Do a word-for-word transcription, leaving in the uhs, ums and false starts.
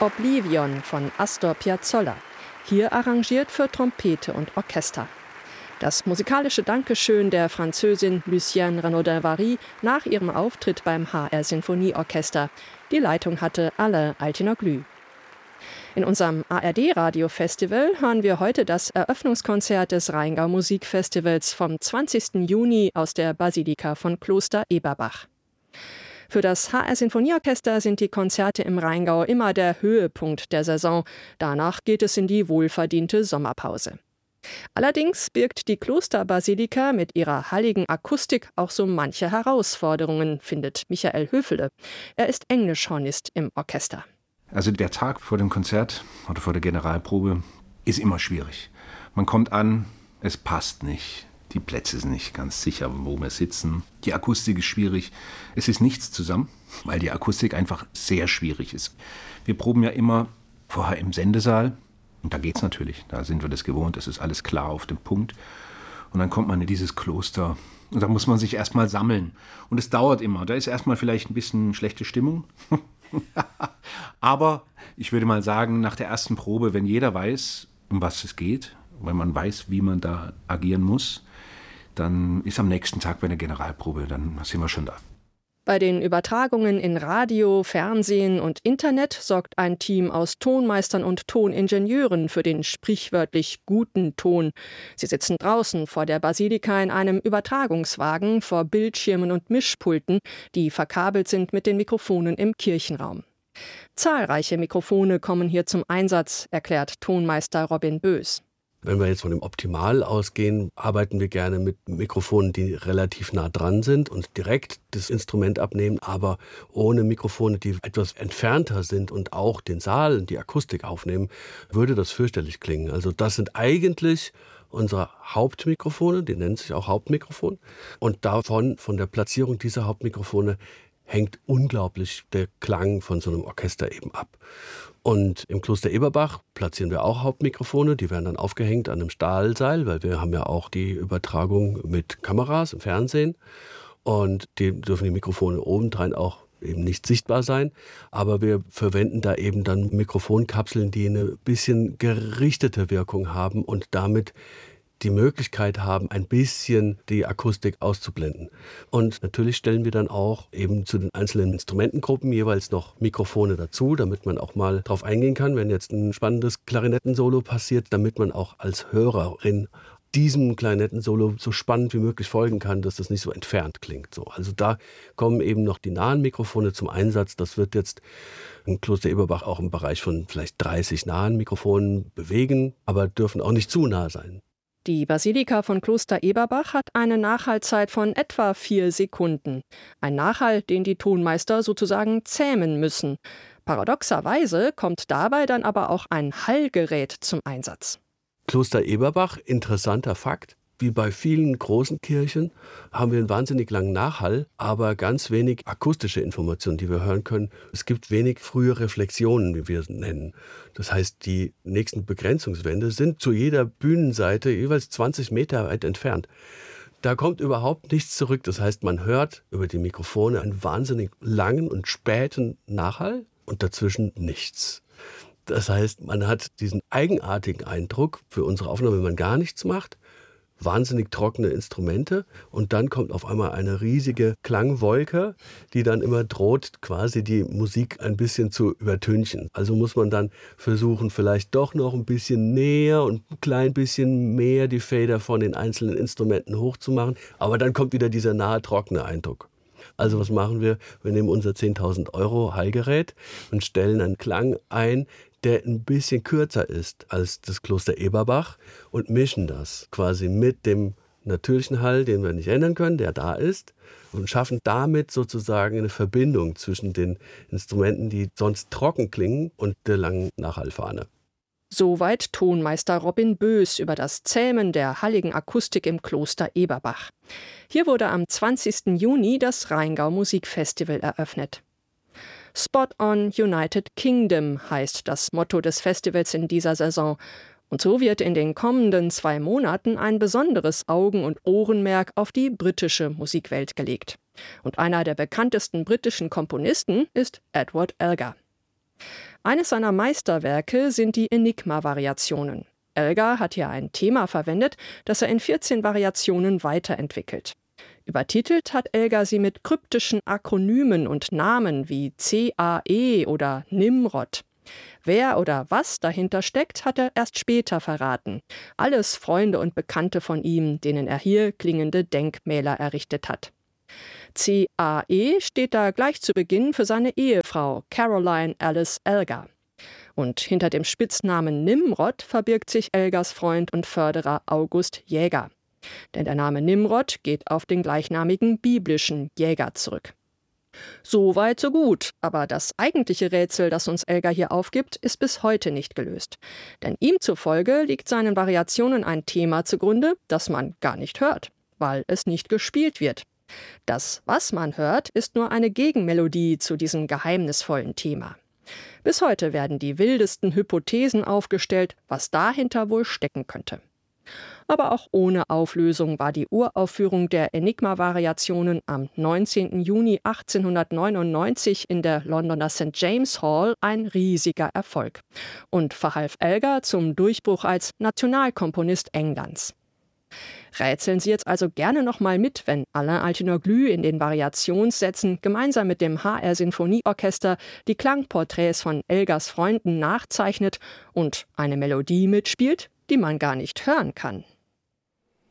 Oblivion von Astor Piazzolla, hier arrangiert für Trompete und Orchester. Das musikalische Dankeschön der Französin Lucienne Renaud-Delvary nach ihrem Auftritt beim H R Sinfonieorchester. Die Leitung hatte Alain Altinoglu. In unserem A R D-Radio-Festival hören wir heute das Eröffnungskonzert des Rheingau Musikfestivals vom zwanzigsten Juni aus der Basilika von Kloster Eberbach. Für das H R Sinfonieorchester sind die Konzerte im Rheingau immer der Höhepunkt der Saison. Danach geht es in die wohlverdiente Sommerpause. Allerdings birgt die Klosterbasilika mit ihrer halligen Akustik auch so manche Herausforderungen, findet Michael Höfele. Er ist Englischhornist im Orchester. Also der Tag vor dem Konzert oder vor der Generalprobe ist immer schwierig. Man kommt an, es passt nicht. Die Plätze sind nicht ganz sicher, wo wir sitzen. Die Akustik ist schwierig. Es ist nichts zusammen, weil die Akustik einfach sehr schwierig ist. Wir proben ja immer vorher im Sendesaal. Und da geht's natürlich. Da sind wir das gewohnt. Es ist alles klar auf dem Punkt. Und dann kommt man in dieses Kloster. Und da muss man sich erstmal sammeln. Und es dauert immer. Da ist erstmal vielleicht ein bisschen schlechte Stimmung. Aber ich würde mal sagen, nach der ersten Probe, wenn jeder weiß, um was es geht, wenn man weiß, wie man da agieren muss, dann ist am nächsten Tag bei der Generalprobe, dann sind wir schon da. Bei den Übertragungen in Radio, Fernsehen und Internet sorgt ein Team aus Tonmeistern und Toningenieuren für den sprichwörtlich guten Ton. Sie sitzen draußen vor der Basilika in einem Übertragungswagen vor Bildschirmen und Mischpulten, die verkabelt sind mit den Mikrofonen im Kirchenraum. Zahlreiche Mikrofone kommen hier zum Einsatz, erklärt Tonmeister Robin Bös. Wenn wir jetzt von dem Optimal ausgehen, arbeiten wir gerne mit Mikrofonen, die relativ nah dran sind und direkt das Instrument abnehmen, aber ohne Mikrofone, die etwas entfernter sind und auch den Saal und die Akustik aufnehmen, würde das fürchterlich klingen. Also das sind eigentlich unsere Hauptmikrofone, die nennen sich auch Hauptmikrofon. Und davon, von der Platzierung dieser Hauptmikrofone, hängt unglaublich der Klang von so einem Orchester eben ab. Und im Kloster Eberbach platzieren wir auch Hauptmikrofone, die werden dann aufgehängt an einem Stahlseil, weil wir haben ja auch die Übertragung mit Kameras im Fernsehen und die dürfen die Mikrofone obendrein auch eben nicht sichtbar sein, aber wir verwenden da eben dann Mikrofonkapseln, die eine bisschen gerichtete Wirkung haben und damit die Möglichkeit haben, ein bisschen die Akustik auszublenden. Und natürlich stellen wir dann auch eben zu den einzelnen Instrumentengruppen jeweils noch Mikrofone dazu, damit man auch mal drauf eingehen kann, wenn jetzt ein spannendes Klarinettensolo passiert, damit man auch als Hörerin diesem Klarinettensolo so spannend wie möglich folgen kann, dass das nicht so entfernt klingt. So, also da kommen eben noch die nahen Mikrofone zum Einsatz. Das wird jetzt im Kloster Eberbach auch im Bereich von vielleicht dreißig nahen Mikrofonen bewegen, aber dürfen auch nicht zu nah sein. Die Basilika von Kloster Eberbach hat eine Nachhallzeit von etwa vier Sekunden. Ein Nachhall, den die Tonmeister sozusagen zähmen müssen. Paradoxerweise kommt dabei dann aber auch ein Hallgerät zum Einsatz. Kloster Eberbach, interessanter Fakt. Wie bei vielen großen Kirchen haben wir einen wahnsinnig langen Nachhall, aber ganz wenig akustische Informationen, die wir hören können. Es gibt wenig frühe Reflexionen, wie wir es nennen. Das heißt, die nächsten Begrenzungswände sind zu jeder Bühnenseite jeweils zwanzig Meter weit entfernt. Da kommt überhaupt nichts zurück. Das heißt, man hört über die Mikrofone einen wahnsinnig langen und späten Nachhall und dazwischen nichts. Das heißt, man hat diesen eigenartigen Eindruck für unsere Aufnahme, wenn man gar nichts macht, wahnsinnig trockene Instrumente und dann kommt auf einmal eine riesige Klangwolke, die dann immer droht, quasi die Musik ein bisschen zu übertünchen. Also muss man dann versuchen, vielleicht doch noch ein bisschen näher und ein klein bisschen mehr die Fader von den einzelnen Instrumenten hochzumachen, aber dann kommt wieder dieser nahe trockene Eindruck. Also was machen wir? Wir nehmen unser zehntausend Euro Hallgerät und stellen einen Klang ein, der ein bisschen kürzer ist als das Kloster Eberbach und mischen das quasi mit dem natürlichen Hall, den wir nicht ändern können, der da ist, und schaffen damit sozusagen eine Verbindung zwischen den Instrumenten, die sonst trocken klingen, und der langen Nachhallfahne. Soweit Tonmeister Robin Bös über das Zähmen der halligen Akustik im Kloster Eberbach. Hier wurde am zwanzigsten Juni das Rheingau Musikfestival eröffnet. Spot on United Kingdom heißt das Motto des Festivals in dieser Saison. Und so wird in den kommenden zwei Monaten ein besonderes Augen- und Ohrenmerk auf die britische Musikwelt gelegt. Und einer der bekanntesten britischen Komponisten ist Edward Elgar. Eines seiner Meisterwerke sind die Enigma-Variationen. Elgar hat hier ein Thema verwendet, das er in vierzehn Variationen weiterentwickelt. Übertitelt hat Elgar sie mit kryptischen Akronymen und Namen wie C A E oder Nimrod. Wer oder was dahinter steckt, hat er erst später verraten. Alles Freunde und Bekannte von ihm, denen er hier klingende Denkmäler errichtet hat. C A E steht da gleich zu Beginn für seine Ehefrau Caroline Alice Elgar. Und hinter dem Spitznamen Nimrod verbirgt sich Elgars Freund und Förderer August Jäger. Denn der Name Nimrod geht auf den gleichnamigen biblischen Jäger zurück. So weit, so gut. Aber das eigentliche Rätsel, das uns Elgar hier aufgibt, ist bis heute nicht gelöst. Denn ihm zufolge liegt seinen Variationen ein Thema zugrunde, das man gar nicht hört, weil es nicht gespielt wird. Das, was man hört, ist nur eine Gegenmelodie zu diesem geheimnisvollen Thema. Bis heute werden die wildesten Hypothesen aufgestellt, was dahinter wohl stecken könnte. Aber auch ohne Auflösung war die Uraufführung der Enigma-Variationen am neunzehnten Juni achtzehnhundertneunundneunzig in der Londoner Saint James Hall ein riesiger Erfolg und verhalf Elgar zum Durchbruch als Nationalkomponist Englands. Rätseln Sie jetzt also gerne noch mal mit, wenn Alain Altinoglu in den Variationssätzen gemeinsam mit dem H R Sinfonieorchester die Klangporträts von Elgars Freunden nachzeichnet und eine Melodie mitspielt, die man gar nicht hören kann.